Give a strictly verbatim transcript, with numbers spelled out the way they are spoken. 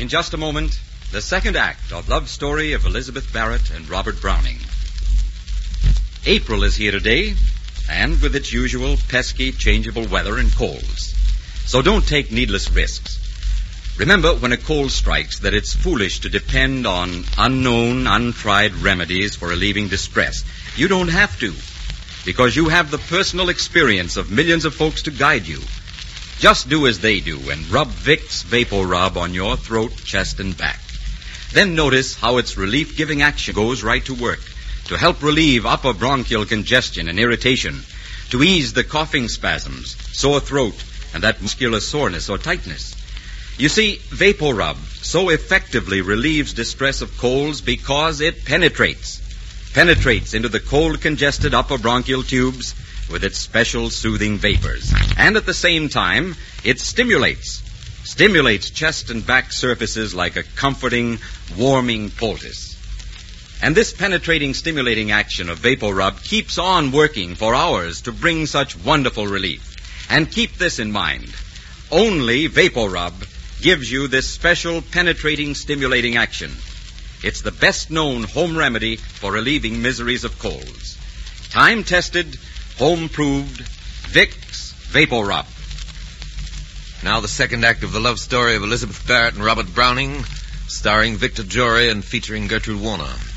In just a moment, the second act of Love Story of Elizabeth Barrett and Robert Browning. April is here today, and with its usual pesky, changeable weather and colds. So don't take needless risks. Remember, when a cold strikes, that it's foolish to depend on unknown, untried remedies for relieving distress. You don't have to, because you have the personal experience of millions of folks to guide you. Just do as they do and rub Vicks VapoRub on your throat, chest, and back. Then notice how its relief-giving action goes right to work to help relieve upper bronchial congestion and irritation, to ease the coughing spasms, sore throat, and that muscular soreness or tightness. You see, VapoRub so effectively relieves distress of colds because it penetrates. Penetrates into the cold, congested upper bronchial tubes with its special soothing vapors. And at the same time, it stimulates. Stimulates chest and back surfaces like a comforting, warming poultice. And this penetrating, stimulating action of VapoRub keeps on working for hours to bring such wonderful relief. And keep this in mind. Only VapoRub gives you this special penetrating, stimulating action. It's the best-known home remedy for relieving miseries of colds. Time-tested, home-proved, Vicks VapoRub. Now the second act of the love story of Elizabeth Barrett and Robert Browning, starring Victor Jory and featuring Gertrude Warner.